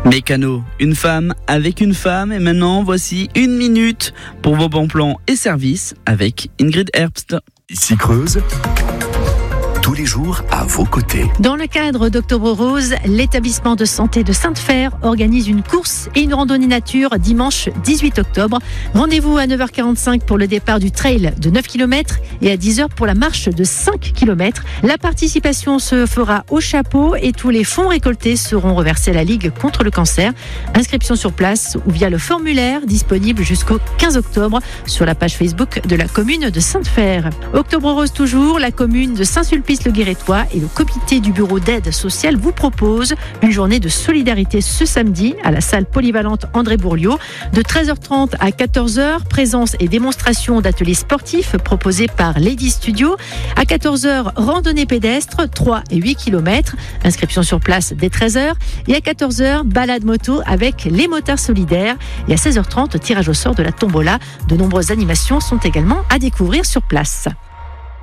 Mécano, une femme avec une femme. Et maintenant, voici 1 minute pour vos bons plans et services avec Ingrid Herbst. Ici Creuse, tous les jours à vos côtés. Dans le cadre d'Octobre Rose, l'établissement de santé de Sainte-Fère organise une course et une randonnée nature dimanche 18 octobre. Rendez-vous à 9h45 pour le départ du trail de 9 km et à 10h pour la marche de 5 km. La participation se fera au chapeau et tous les fonds récoltés seront reversés à la Ligue contre le cancer. Inscription sur place ou via le formulaire disponible jusqu'au 15 octobre sur la page Facebook de la commune de Sainte-Fère. Octobre Rose toujours, la commune de Saint-Sulpice-le-Guérétois et le comité du bureau d'aide sociale vous proposent une journée de solidarité ce samedi à la salle polyvalente André Bourliot de 13h30 à 14h. Présence et démonstration d'ateliers sportifs proposés par Lady Studio. À 14h, randonnée pédestre 3 et 8 km. Inscription sur place dès 13h. Et à 14h, balade moto avec les motards solidaires. Et à 16h30, tirage au sort de la tombola. De nombreuses animations sont également à découvrir sur place.